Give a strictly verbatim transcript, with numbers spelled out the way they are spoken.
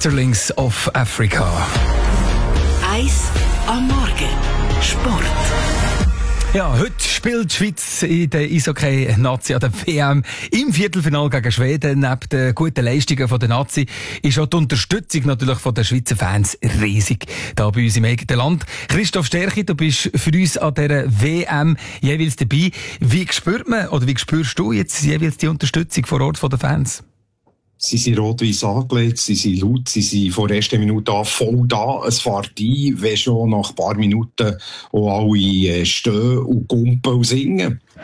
Westerlings of Africa. Eis am Morgen. Sport. Ja, heute spielt die Schweiz in der Eishockey-Nazi an der W M im Viertelfinale gegen Schweden. Neben den guten Leistungen der Nazi ist auch die Unterstützung natürlich von den Schweizer Fans riesig da bei uns im eigenen Land. Christoph Sterchi, du bist für uns an dieser W M jeweils dabei. Wie spürt man oder wie spürst du jetzt jeweils die Unterstützung vor Ort von den Fans? Sie sind rot-weiss angelegt, sie sind laut, sie sind von der ersten Minute an voll da. Es fährt ein, wenn schon nach ein paar Minuten auch alle stehen und gumpen und singen.